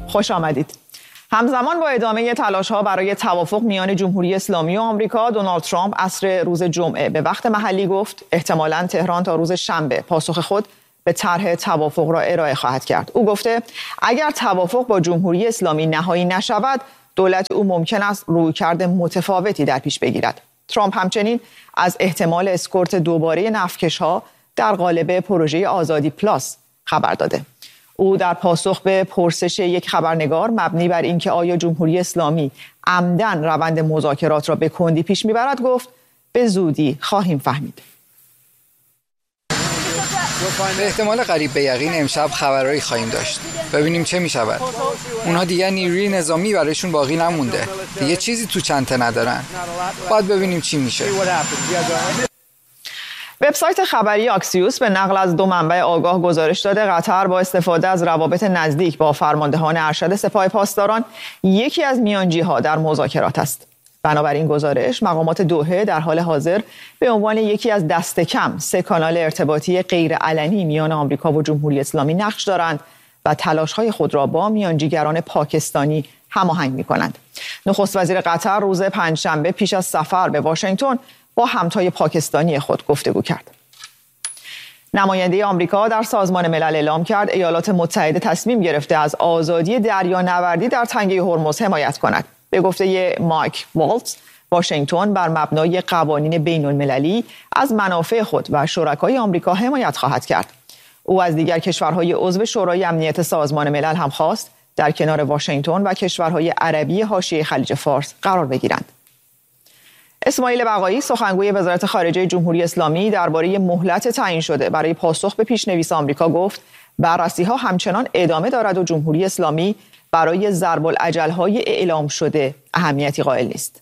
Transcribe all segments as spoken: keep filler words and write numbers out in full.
خوش آمدید. همزمان با ادامه تلاش‌ها برای توافق میان جمهوری اسلامی و آمریکا، دونالد ترامپ عصر روز جمعه به وقت محلی گفت احتمالاً تهران تا روز شنبه پاسخ خود به طرح توافق را ارائه خواهد کرد. او گفته اگر توافق با جمهوری اسلامی نهایی نشود، دولت او ممکن است رویکرد متفاوتی در پیش بگیرد. ترامپ همچنین از احتمال اسکورت دوباره نفتکش‌ها در قالب پروژه آزادی پلاس خبر داده. او در پاسخ به پرسش یک خبرنگار مبنی بر اینکه آیا جمهوری اسلامی عمدن روند مذاکرات را به کندی پیش میبرد گفت به زودی خواهیم فهمید. به احتمال قریب به یقین امشب خبرایی خواهیم داشت. ببینیم چه می شود. اونها دیگه نیروی نظامی برایشون باقی نمونده. دیگه چیزی تو چنته ندارن. باید ببینیم چی میشه. وبسایت خبری آکسیوس به نقل از دو منبع آگاه گزارش داده قطر با استفاده از روابط نزدیک با فرماندهان ارشد سپاه پاسداران یکی از میانجی‌ها در مذاکرات است. بنابراین گزارش مقامات دوحه در حال حاضر به عنوان یکی از دست کم سه کانال ارتباطی غیر علنی میان آمریکا و جمهوری اسلامی نقش دارند و تلاش‌های خود را با میانجیگران پاکستانی هماهنگ می‌کنند. نخست وزیر قطر روز پنجشنبه پیش از سفر به واشنگتن با همتای پاکستانی خود گفتگو کرد. نماینده آمریکا در سازمان ملل اعلام کرد ایالات متحده تصمیم گرفته از آزادی دریانوردی در تنگه هرمز حمایت کند. به گفته مایک والتز، واشنگتن بر مبنای قوانین بین المللی از منافع خود و شرکای آمریکا حمایت خواهد کرد. او از دیگر کشورهای عضو شورای امنیت سازمان ملل هم خواست در کنار واشنگتن و کشورهای عربی حاشیه خلیج فارس قرار بگیرند. اسماعیل بقایی سخنگوی وزارت خارجه جمهوری اسلامی درباره مهلت تعیین شده برای پاسخ به پیشنویس آمریکا گفت بررسی‌ها همچنان ادامه دارد و جمهوری اسلامی برای ضرب العجل‌های اعلام شده اهمیتی قائل نیست.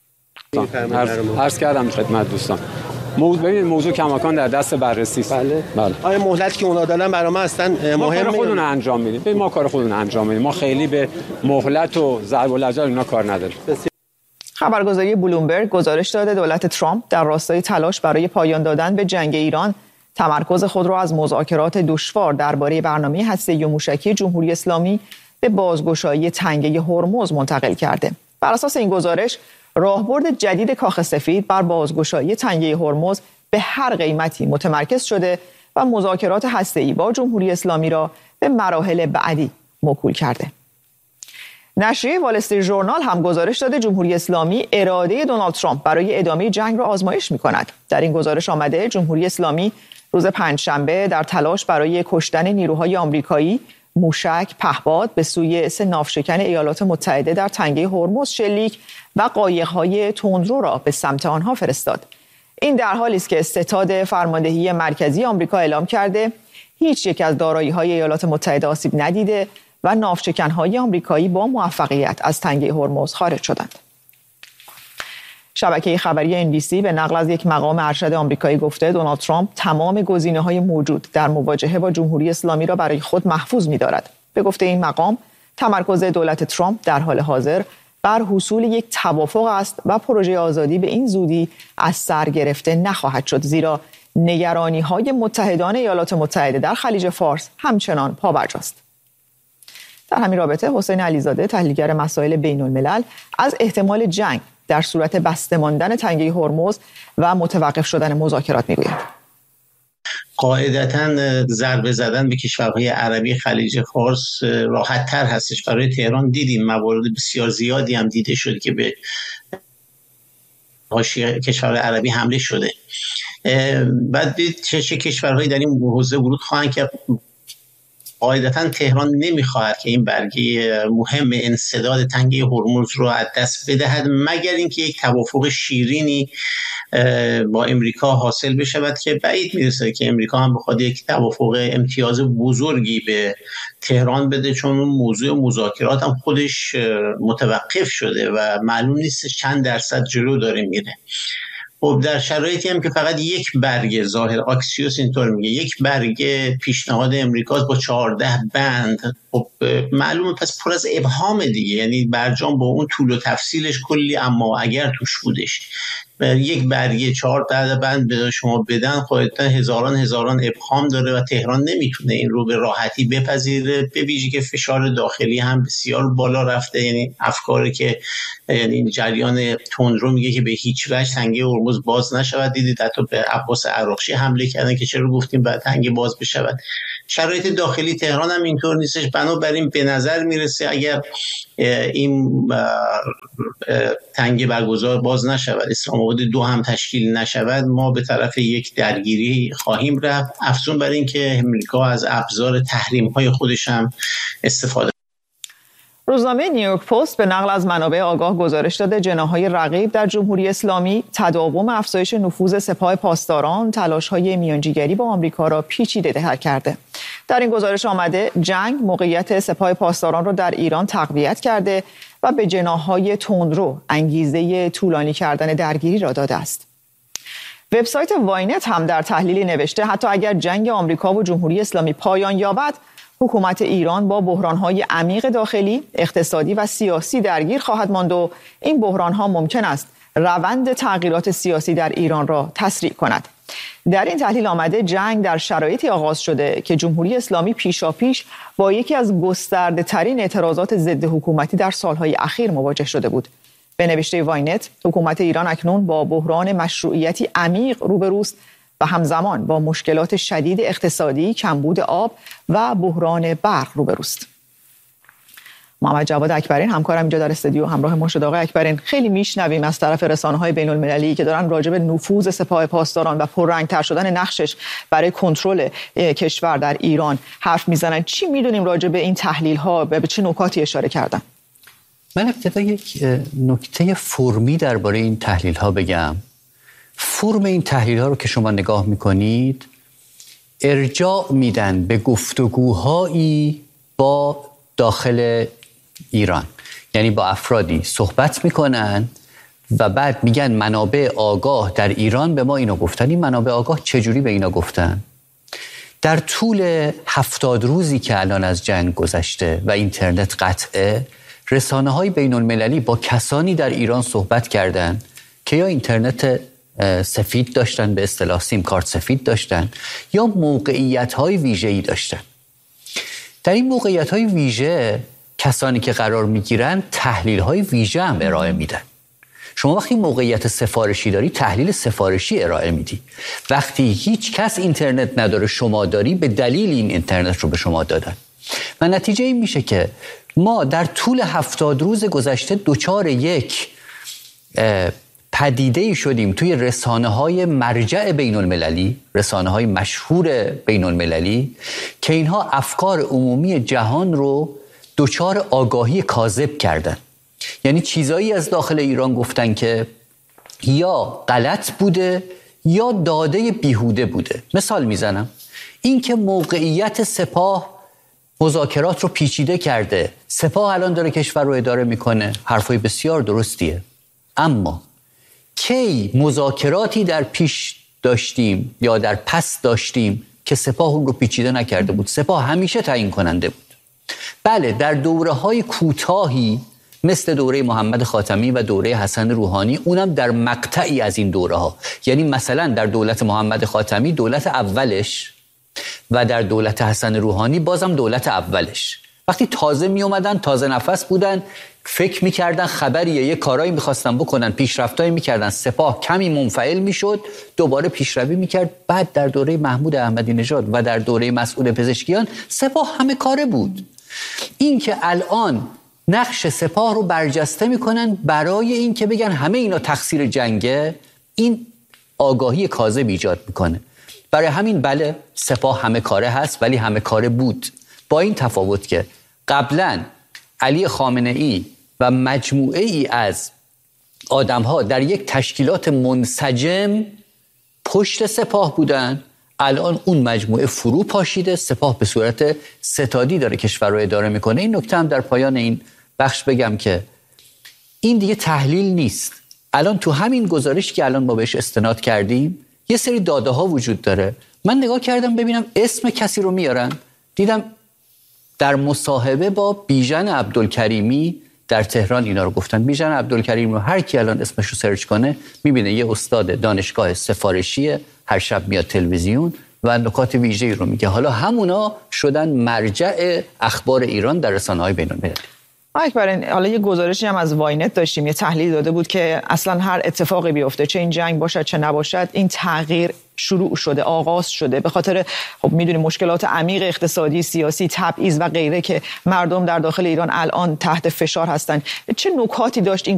عرض کردم خدمت دوستان موضوع ببینید موضوع کماکان در دست بررسی است. بله. بله. آیا مهلتی که اونا دادن برای ما هستن مهمه؟ ما کار خودمون انجام میدیم. ببین ما کار خودمون انجام میدیم. ما خیلی به مهلت و ضرب العجل اینا کار نداریم. خبرگزاری بلومبرگ گزارش داده دولت ترامپ در راستای تلاش برای پایان دادن به جنگ ایران تمرکز خود را از مذاکرات دشوار درباره برنامه هسته‌ای و موشکی جمهوری اسلامی به بازگشایی تنگه هرمز منتقل کرده. بر اساس این گزارش راهبرد جدید کاخ سفید بر بازگشایی تنگه هرمز به هر قیمتی متمرکز شده و مذاکرات هسته‌ای با جمهوری اسلامی را به مراحل بعدی موکول کرده. نشریه وال استریت ژورنال هم گزارش داده جمهوری اسلامی اراده دونالد ترامپ برای ادامه جنگ را آزمایش می‌کند. در این گزارش آمده جمهوری اسلامی روز پنجشنبه در تلاش برای کشتن نیروهای آمریکایی موشک پهپاد به سوی سه ناوشکن ایالات متحده در تنگه هرمز شلیک و قایق‌های تندرو را به سمت آنها فرستاد. این در حالی است که ستاد فرماندهی مرکزی آمریکا اعلام کرده هیچ یک از دارایی‌های ایالات متحده آسیب ندیده و ناوشکن‌های آمریکایی با موفقیت از تنگه هرمز خارج شدند. شبکه خبری ان بی سی به نقل از یک مقام ارشد آمریکایی گفته دونالد ترامپ تمام گزینه‌های موجود در مواجهه با جمهوری اسلامی را برای خود محفوظ می‌دارد. به گفته این مقام تمرکز دولت ترامپ در حال حاضر بر حصول یک توافق است و پروژه آزادی به این زودی از سر گرفته نخواهد شد، زیرا نگرانی‌های متحدان ایالات متحده در خلیج فارس همچنان پابرجاست. در همین رابطه حسین علیزاده تحلیلگر مسائل بین الملل از احتمال جنگ در صورت بسته ماندن تنگه هرمز و متوقف شدن مذاکرات میگوید. قاعدتاً ضربه زدن به کشورهای عربی خلیج فارس راحت تر هستش. برای تهران دیدیم موارد بسیار زیادی هم دیده شد که به حاشیه کشور عربی حمله شده. بعد چه چه کشورهایی در این حوزه ورود خواهند کرد. قاعدتاً تهران نمیخواهد که این برگه مهم انسداد تنگه هرمز رو از دست بدهد مگر اینکه یک توافق شیرینی با امریکا حاصل بشود که بعید میرسه که امریکا هم بخواد یک توافق امتیاز بزرگی به تهران بده، چون موضوع مذاکرات هم خودش متوقف شده و معلوم نیست چند درصد جلو داره میره. خب در شرایطی هم که فقط یک برگ ظاهر آکسیوس اینطور میگه یک برگ پیشنهاد امریکا با چهارده بند، خب معلومه پس پر از ابهام دیگه، یعنی برجام با اون طول و تفصیلش کلی اما اگر توش بودش. یک برگه چهار بعد بند به شما بدن خودتا هزاران هزاران ابهام داره و تهران نمیتونه این رو به راحتی بپذیره، به ویژه که فشار داخلی هم بسیار بالا رفته. یعنی افکاری که یعنی جریان تندرو میگه که به هیچ وجه تنگه هرمز باز نشود. دیدید حتی به عباس عراقچی حمله کردن که چرا گفتیم بعد تنگه باز بشود. شرایط داخلی تهران هم اینطور نیستش. بنابراین به نظر میرسه اگر این تنگه برگزار باز نشود، اسلام آباد دو هم تشکیل نشود، ما به طرف یک درگیری خواهیم رفت. افزون بر این که امریکا از ابزار تحریم های خودش هم استفاده. روزنامه نیویورک پست به نقل از منابع آگاه گزارش داده جناح‌های رقیب در جمهوری اسلامی تداوم افزایش نفوذ سپاه پاسداران تلاش‌های میانجیگری با آمریکا را پیچیده‌تر کرده. در این گزارش آمده جنگ موقعیت سپاه پاسداران را در ایران تقویت کرده و به جناح‌های تندرو انگیزه طولانی کردن درگیری را داده است. وبسایت واینت هم در تحلیلی نوشته حتی اگر جنگ آمریکا و جمهوری اسلامی پایان یابد، حکومت ایران با بحران‌های عمیق داخلی، اقتصادی و سیاسی درگیر خواهد ماند و این بحران‌ها ممکن است روند تغییرات سیاسی در ایران را تسریع کند. در این تحلیل آمده جنگ در شرایطی آغاز شده که جمهوری اسلامی پیشاپیش با یکی از گسترده‌ترین اعتراضات ضد حکومتی در سالهای اخیر مواجه شده بود. به نوشته واینت، حکومت ایران اکنون با بحران مشروعیتی عمیق روبروست و همزمان با مشکلات شدید اقتصادی، کمبود آب و بحران برق روبروست. محمد جواد اکبرین همکارم اینجا در استودیو همراه ما شد. آقای اکبرین، خیلی میشنویم از طرف رسانه‌های بین‌المللی که دارن راجع به نفوذ سپاه پاسداران و پررنگ‌تر شدن نقشش برای کنترل کشور در ایران حرف میزنن. چی میدونیم راجع به این تحلیل‌ها و به چه نکاتی اشاره کردن؟ من ابتدا یک نکته فرمی درباره این تحلیل‌ها بگم. فرم این تحلیل‌ها رو که شما نگاه می‌کنید ارجاع میدن به گفتگوهایی با داخل ایران، یعنی با افرادی صحبت میکنن و بعد میگن منابع آگاه در ایران به ما اینو گفتن. این منابع آگاه چجوری به اینا گفتن؟ در طول هفتاد روزی که الان از جنگ گذشته و اینترنت قطعه، رسانه‌های بین‌المللی با کسانی در ایران صحبت کردن که یا اینترنت سفید داشتن، به اصطلاح سیم کارت سفید داشتن، یا موقعیت‌های ویژه‌ای داشتن. در این موقعیت‌های ویژه کسانی که قرار می‌گیرن تحلیل‌های ویژه هم ارائه میدن. شما وقتی موقعیت سفارشی داری تحلیل سفارشی ارائه میدی. وقتی هیچ کس اینترنت نداره شما داری، به دلیل این اینترنت رو به شما دادن. و نتیجه این میشه که ما در طول هفتاد روز گذشته دوچار یک پدیده‌ای شدیم توی رسانه‌های مرجع بین‌المللی، رسانه‌های مشهور بین‌المللی، که اینها افکار عمومی جهان رو دچار آگاهی کاذب کردن. یعنی چیزایی از داخل ایران گفتن که یا غلط بوده یا داده بیهوده بوده. مثال میزنم، این که موقعیت سپاه مذاکرات رو پیچیده کرده، سپاه الان داره کشور رو اداره میکنه، حرفای بسیار درستیه. اما کی مذاکراتی در پیش داشتیم یا در پس داشتیم که سپاه اون رو پیچیده نکرده بود؟ سپاه همیشه تعیین کننده بود. بله، در دوره‌های کوتاهی مثل دوره محمد خاتمی و دوره حسن روحانی، اونم در مقطعی از این دوره‌ها، یعنی مثلا در دولت محمد خاتمی دولت اولش و در دولت حسن روحانی بازم دولت اولش، وقتی تازه می اومدن، تازه نفس بودن، فکر میکردن خبریه، یه کارایی میخواستن بکنن، پیشرفتایی میکردن، سپاه کمی منفعل میشد، دوباره پیشروی میکرد. بعد در دوره محمود احمدی نژاد و در دوره مسعود پزشکیان سپاه همه کاره بود. این که الان نقش سپاه رو برجسته میکنن برای این که بگن همه اینا تقصیر جنگه، این آگاهی کاذب ایجاد میکنه. برای همین بله سپاه همه کاره هست، ولی همه کاره بود، با این تفاوت که قبلا علی خامنه ای و مجموعه ای از آدم‌ها در یک تشکیلات منسجم پشت سپاه بودن، الان اون مجموعه فرو پاشیده، سپاه به صورت ستادی داره کشور رو اداره میکنه. این نکته هم در پایان این بخش بگم که این دیگه تحلیل نیست. الان تو همین گزارش که الان ما بهش استناد کردیم یه سری داده ها وجود داره. من نگاه کردم ببینم اسم کسی رو میارن، دیدم در مصاحبه با بیژن عبدالکریمی در تهران اینا رو گفتن. بیژن عبدالکریم رو هر کی الان اسمش رو سرچ کنه میبینه یه استاد دانشگاه سفارشیه، هر شب میاد تلویزیون و نکات ویژه‌ای رو میگه. حالا همونا شدن مرجع اخبار ایران در رسانه‌های بین‌المللی. اکبر، حالا یه گزارشی هم از واینت داشتیم، یه تحلیل داده بود که اصلا هر اتفاقی بیفته، چه این جنگ باشد چه نباشد، این تغییر شروع شده، آغاز شده، به خاطر خب میدونیم مشکلات عمیق اقتصادی، سیاسی، تبعیض و غیره که مردم در داخل ایران الان تحت فشار هستند. چه نکاتی داشت این